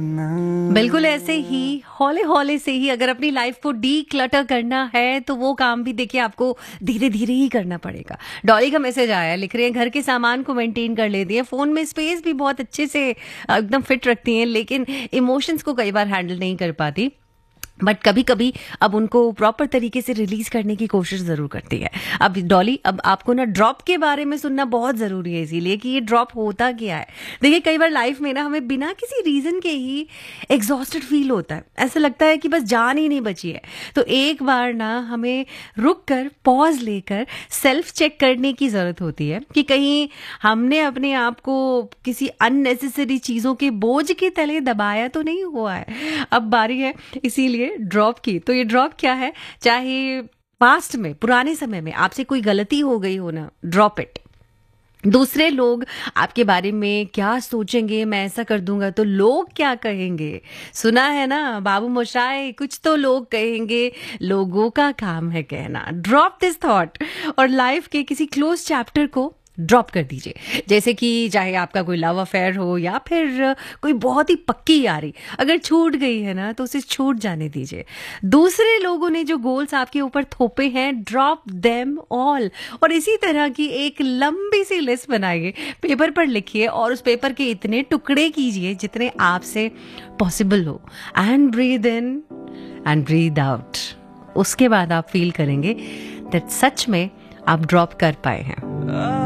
बिल्कुल ऐसे ही हौले हौले से ही अगर अपनी लाइफ को डी क्लटर करना है तो वो काम भी देखिए आपको धीरे धीरे ही करना पड़ेगा। डॉली का मैसेज आया, लिख रहे हैं घर के सामान को मेंटेन कर लेती है, फोन में स्पेस भी बहुत अच्छे से एकदम फिट रखती हैं, लेकिन इमोशंस को कई बार हैंडल नहीं कर पाती। बट कभी कभी अब उनको प्रॉपर तरीके से रिलीज करने की कोशिश जरूर करती है। अब डॉली, अब आपको ना ड्रॉप के बारे में सुनना बहुत जरूरी है, इसीलिए कि ये ड्रॉप होता क्या है। देखिए कई बार लाइफ में ना हमें बिना किसी रीजन के ही एग्जॉस्टेड फील होता है, ऐसा लगता है कि बस जान ही नहीं बची है। तो एक बार ना हमें रुक कर पॉज लेकर सेल्फ चेक करने की जरूरत होती है कि कहीं हमने अपने आप को किसी अननेसेसरी चीजों के बोझ के तले दबाया तो नहीं हुआ है। अब बारी है इसीलिए ड्रॉप की। तो ये ड्रॉप क्या है, चाहे पास्ट में पुराने समय में आपसे कोई गलती हो गई हो ना, ड्रॉप इट। दूसरे लोग आपके बारे में क्या सोचेंगे, मैं ऐसा कर दूंगा तो लोग क्या कहेंगे, सुना है ना बाबू मोशाय, कुछ तो लोग कहेंगे, लोगों का काम है कहना। ड्रॉप दिस थॉट और लाइफ के किसी क्लोज चैप्टर को ड्रॉप कर दीजिए। जैसे कि चाहे आपका कोई लव अफेयर हो या फिर कोई बहुत ही पक्की यारी, अगर छूट गई है ना तो उसे छूट जाने दीजिए। दूसरे लोगों ने जो गोल्स आपके ऊपर थोपे हैं, ड्रॉप देम ऑल। और इसी तरह की एक लंबी सी लिस्ट बनाइए, पेपर पर लिखिए और उस पेपर के इतने टुकड़े कीजिए जितने आपसे पॉसिबल हो, and breathe in and breathe out. उसके बाद आप फील करेंगे दैट सच में आप ड्रॉप कर पाए हैं।